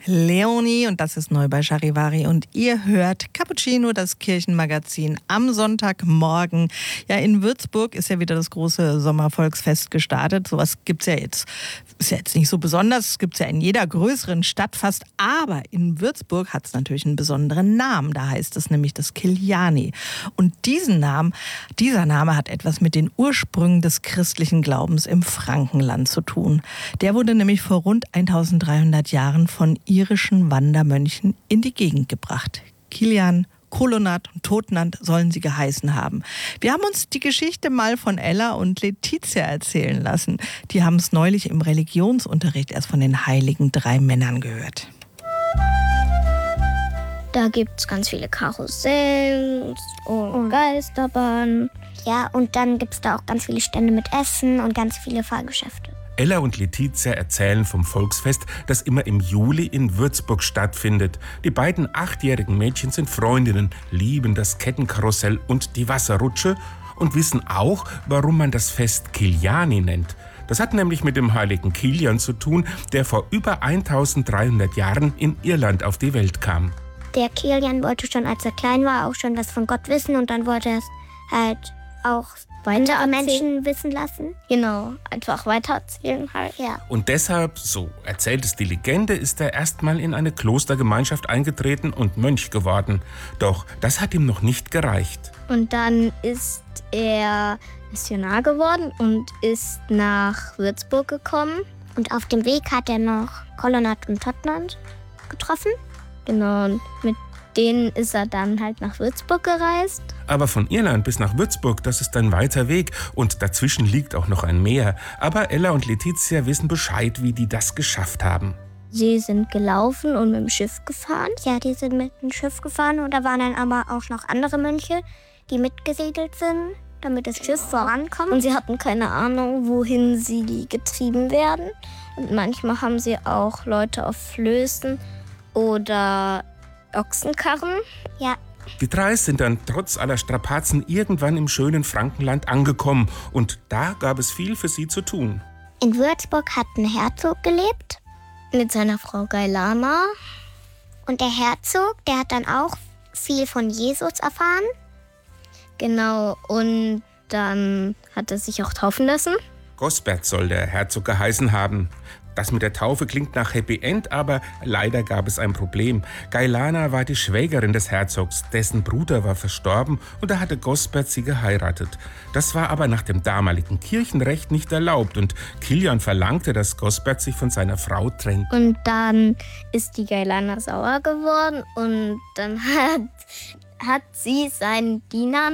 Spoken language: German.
Leonie und das ist neu bei Charivari und ihr hört Cappuccino, das Kirchenmagazin am Sonntagmorgen. Ja, in Würzburg ist ja wieder das große Sommervolksfest gestartet. Sowas gibt's ja jetzt, ist ja jetzt nicht so besonders, es gibt's ja in jeder größeren Stadt fast, aber in Würzburg hat es natürlich einen besonderen Namen. Da heißt es nämlich das Kiliani. Und dieser Name hat etwas mit den Ursprüngen des christlichen Glaubens im Frankenland zu tun. Der wurde nämlich vor rund 1300 Jahren von irischen Wandermönchen in die Gegend gebracht. Kilian, Kolonat und Totnant sollen sie geheißen haben. Wir haben uns die Geschichte mal von Ella und Letizia erzählen lassen. Die haben es neulich im Religionsunterricht erst von den heiligen 3 Männern gehört. Da gibt es ganz viele Karussells und Geisterbahnen. Ja, und dann gibt es da auch ganz viele Stände mit Essen und ganz viele Fahrgeschäfte. Ella und Letizia erzählen vom Volksfest, das immer im Juli in Würzburg stattfindet. Die beiden 8-jährigen Mädchen sind Freundinnen, lieben das Kettenkarussell und die Wasserrutsche und wissen auch, warum man das Fest Kiliani nennt. Das hat nämlich mit dem heiligen Kilian zu tun, der vor über 1300 Jahren in Irland auf die Welt kam. Der Kilian wollte schon, als er klein war, auch schon was von Gott wissen und dann wollte er es halt auch andere Menschen wissen lassen. Genau, einfach weitererzählen halt. Ja. Und deshalb, so erzählt es die Legende, ist er erstmal in eine Klostergemeinschaft eingetreten und Mönch geworden. Doch das hat ihm noch nicht gereicht. Und dann ist er Missionar geworden und ist nach Würzburg gekommen. Und auf dem Weg hat er noch Kolonat und Totnant getroffen. Genau, und mit denen ist er dann halt nach Würzburg gereist. Aber von Irland bis nach Würzburg, das ist ein weiter Weg und dazwischen liegt auch noch ein Meer. Aber Ella und Letizia wissen Bescheid, wie die das geschafft haben. Sie sind gelaufen und mit dem Schiff gefahren. Ja, die sind mit dem Schiff gefahren und da waren dann aber auch noch andere Mönche, die mitgesegelt sind, damit das Schiff vorankommt. Und sie hatten keine Ahnung, wohin sie getrieben werden. Und manchmal haben sie auch Leute auf Flößen oder Ochsenkarren. Ja. Die 3 sind dann trotz aller Strapazen irgendwann im schönen Frankenland angekommen. Und da gab es viel für sie zu tun. In Würzburg hat ein Herzog gelebt. Mit seiner Frau Gailana. Und der Herzog, der hat dann auch viel von Jesus erfahren. Genau, und dann hat er sich auch taufen lassen. Gosbert soll der Herzog geheißen haben. Das mit der Taufe klingt nach Happy End, aber leider gab es ein Problem. Gailana war die Schwägerin des Herzogs, dessen Bruder war verstorben und da hatte Gosbert sie geheiratet. Das war aber nach dem damaligen Kirchenrecht nicht erlaubt und Kilian verlangte, dass Gosbert sich von seiner Frau trennt. Und dann ist die Gailana sauer geworden und dann hat sie seinen Dienern